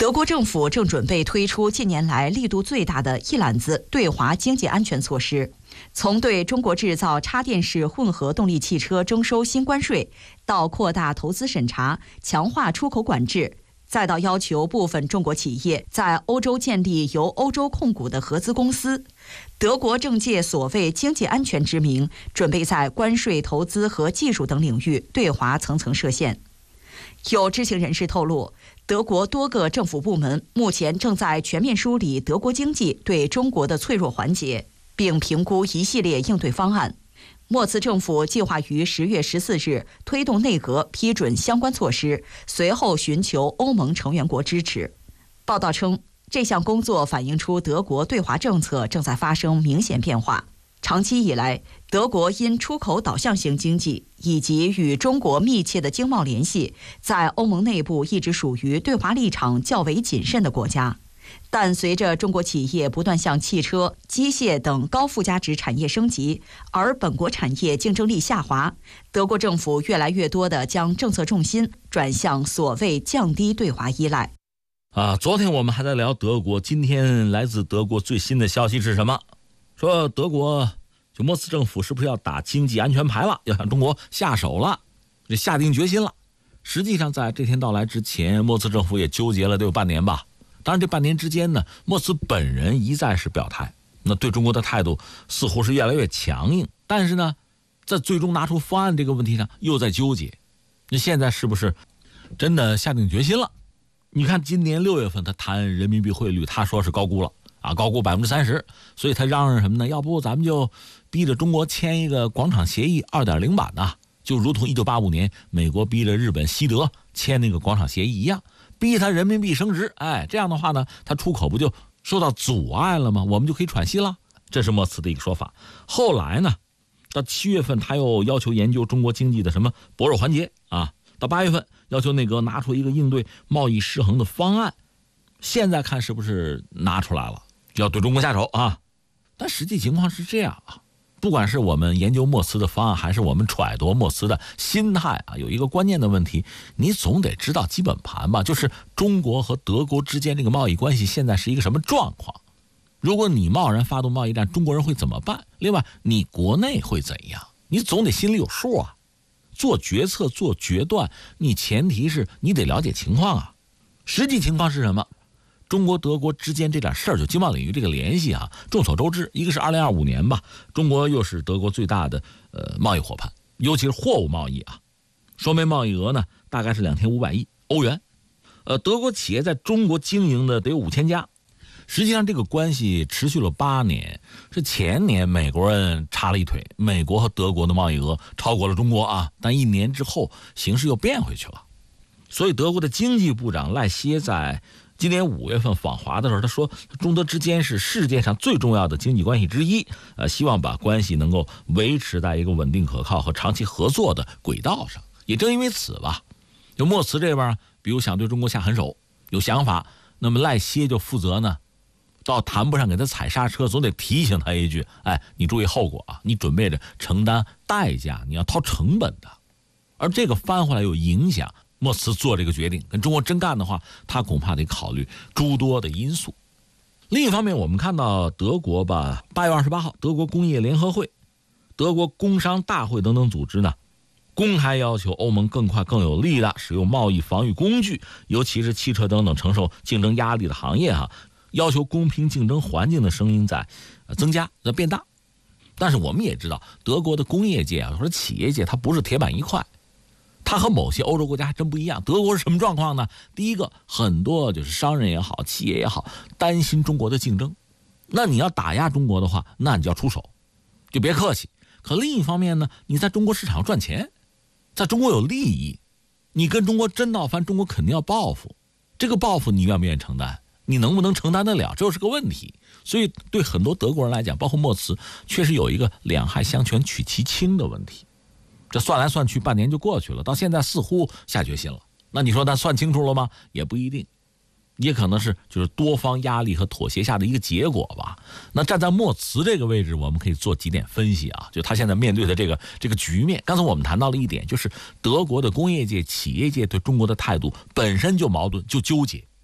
德国政府正准备推出近年来力度最大的一揽子对华经济安全措施，从对中国制造插电式混合动力汽车征收新关税，到扩大投资审查、强化出口管制，再到要求部分中国企业在欧洲建立由欧洲控股的合资公司。德国正借所谓经济安全之名，准备在关税、投资和技术等领域对华层层设限。有知情人士透露，德国多个政府部门目前正在全面梳理德国经济对中国的脆弱环节，并评估一系列应对方案。莫茨政府计划于10月14日推动内阁批准相关措施，随后寻求欧盟成员国支持。报道称，这项工作反映出德国对华政策正在发生明显变化。长期以来，德国因出口导向型经济以及与中国密切的经贸联系，在欧盟内部一直属于对华立场较为谨慎的国家。但随着中国企业不断向汽车、机械等高附加值产业升级，而本国产业竞争力下滑，德国政府越来越多地将政策重心转向所谓降低对华依赖。 昨天我们还在聊德国，今天来自德国最新的消息是什么？说德国就莫茨政府是不是要打经济安全牌了，要向中国下手了，这下定决心了。实际上在这天到来之前，莫茨政府也纠结了得有半年吧。当然这半年之间呢，莫茨本人一再是表态，那对中国的态度似乎是越来越强硬，但是呢在最终拿出方案这个问题上又在纠结。那现在是不是真的下定决心了？你看今年6月份他谈人民币汇率，他说是高估了高估30%，所以他嚷嚷什么呢？要不咱们就逼着中国签一个广场协议 2.0 版的，就如同1985年美国逼着日本西德签那个广场协议一样，逼他人民币升值。这样的话呢，他出口不就受到阻碍了吗？我们就可以喘息了。这是莫茨的一个说法。后来呢，到7月份他又要求研究中国经济的什么薄弱环节到8月份要求内阁拿出一个应对贸易失衡的方案。现在看是不是拿出来了，要对中国下手但实际情况是这样不管是我们研究莫茨的方案，还是我们揣度莫茨的心态有一个关键的问题，你总得知道基本盘吧，就是中国和德国之间这个贸易关系现在是一个什么状况。如果你贸然发动贸易战，中国人会怎么办？另外你国内会怎样？你总得心里有数做决策做决断，你前提是你得了解情况实际情况是什么？中国德国之间这点事儿，就经贸领域这个联系众所周知。一个是2025年吧，中国又是德国最大的贸易伙伴，尤其是货物贸易双边贸易额呢大概是2500亿欧元。德国企业在中国经营的得有5000家。实际上这个关系持续了8年，是前年美国人插了一腿，美国和德国的贸易额超过了中国但1年之后形势又变回去了。所以德国的经济部长赖歇在今年5月份访华的时候，他说中德之间是世界上最重要的经济关系之一，希望把关系能够维持在一个稳定可靠和长期合作的轨道上。也正因为此吧，就莫茨这边比如想对中国下狠手，有想法，那么赖歇就负责呢到谈不上给他踩刹车，总得提醒他一句，你注意后果你准备着承担代价，你要掏成本的。而这个翻回来有影响，莫茨做这个决定跟中国真干的话，他恐怕得考虑诸多的因素。另一方面，我们看到德国吧，8月28号，德国工业联合会、德国工商大会等等组织呢，公开要求欧盟更快更有力的使用贸易防御工具，尤其是汽车等等承受竞争压力的行业要求公平竞争环境的声音在增加在变大。但是我们也知道，德国的工业界或者企业界它不是铁板一块，它和某些欧洲国家还真不一样。德国是什么状况呢？第一个，很多就是商人也好，企业也好，担心中国的竞争。那你要打压中国的话，那你就要出手，就别客气。可另一方面呢，你在中国市场赚钱，在中国有利益，你跟中国真闹翻，中国肯定要报复。这个报复你愿不愿意承担？你能不能承担得了？这就是个问题。所以对很多德国人来讲，包括莫茨，确实有一个两害相权取其轻的问题。这算来算去半年就过去了，到现在似乎下决心了。那你说他算清楚了吗？也不一定，也可能是就是多方压力和妥协下的一个结果吧。那站在莫茨这个位置，我们可以做几点分析就他现在面对的这个局面。刚才我们谈到了一点，就是德国的工业界、企业界对中国的态度本身就矛盾，就纠结。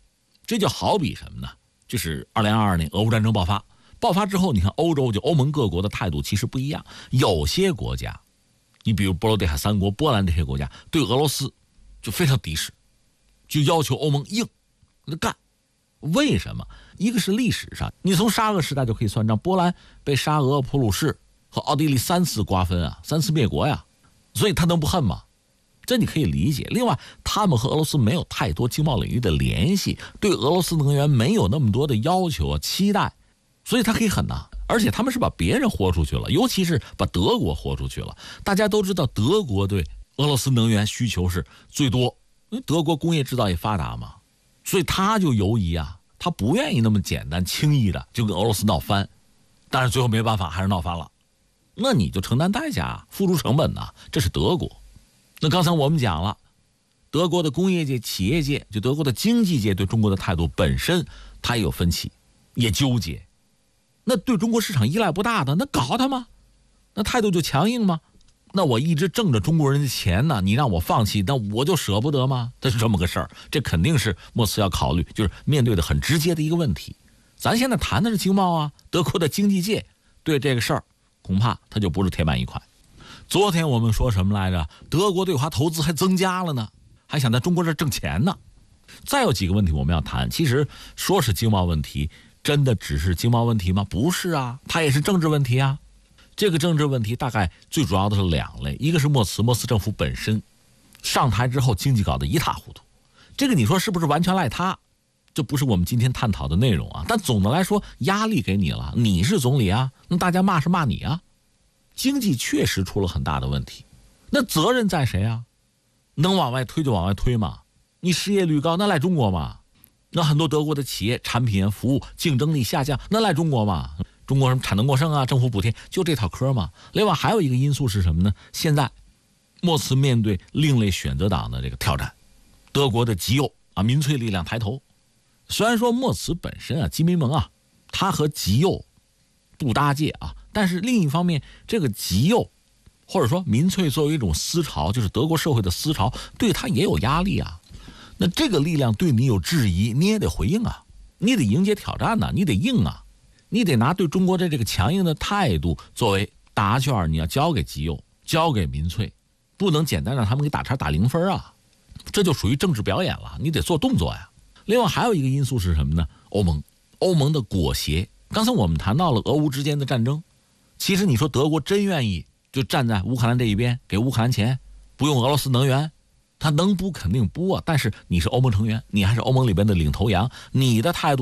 这就好比什么呢？就是2022年俄乌战争爆发之后，你看欧洲欧盟各国的态度其实不一样。有些国家，你比如波罗的海3国、波兰这些国家，对俄罗斯就非常敌视，就要求欧盟硬干。为什么？一个是历史上，你从沙俄时代就可以算账，波兰被沙俄、普鲁士和奥地利3次瓜分啊，3次灭国呀，所以他能不恨吗？这你可以理解。另外，他们和俄罗斯没有太多经贸领域的联系，对俄罗斯能源没有那么多的要求啊、期待，所以他可以狠呐。而且他们是把别人豁出去了，尤其是把德国豁出去了。大家都知道，德国对俄罗斯能源需求是最多，因为德国工业制造业发达嘛，所以他就犹疑啊，他不愿意那么简单轻易的就跟俄罗斯闹翻，但是最后没办法，还是闹翻了。那你就承担代价，付出成本呐，这是德国。那刚才我们讲了，德国的工业界、企业界，就德国的经济界对中国的态度本身，它也有分歧，也纠结。那对中国市场依赖不大的，那搞它吗？那态度就强硬吗？那我一直挣着中国人的钱呢，你让我放弃，那我就舍不得吗？这是这么个事儿，这肯定是莫斯要考虑，就是面对的很直接的一个问题。咱现在谈的是经贸啊，德国的经济界对这个事儿恐怕他就不是铁板一块。昨天我们说什么来着？德国对华投资还增加了呢，还想在中国这儿挣钱呢。再有几个问题我们要谈，其实说是经贸问题，真的只是经贸问题吗？不是啊，它也是政治问题啊。这个政治问题大概最主要的是2类，一个是莫斯政府本身上台之后经济搞得一塌糊涂，这个你说是不是完全赖他？这不是我们今天探讨的内容啊。但总的来说，压力给你了，你是总理啊，那大家骂是骂你啊。经济确实出了很大的问题，那责任在谁啊？能往外推就往外推嘛。你失业率高，那赖中国嘛。那很多德国的企业产品服务竞争力下降，那赖中国嘛。中国什么产能过剩啊，政府补贴，就这套嗑嘛。另外还有一个因素是什么呢？现在莫斯面对另类选择党的这个挑战，德国的极右啊，民粹力量抬头。虽然说莫斯本身啊，基民盟啊，他和极右不搭界啊，但是另一方面，这个极右或者说民粹作为一种思潮，就是德国社会的思潮，对他也有压力啊。那这个力量对你有质疑，你也得回应啊，你得迎接挑战啊，你得硬啊，你得拿对中国的这个强硬的态度作为答卷，你要交给极右，交给民粹，不能简单让他们给打叉打0分啊，这就属于政治表演了，你得做动作呀。另外还有一个因素是什么呢？欧盟的裹挟。刚才我们谈到了俄乌之间的战争，其实你说德国真愿意就站在乌克兰这一边，给乌克兰钱，不用俄罗斯能源，他能补肯定补啊。但是你是欧盟成员，你还是欧盟里边的领头羊，你的态度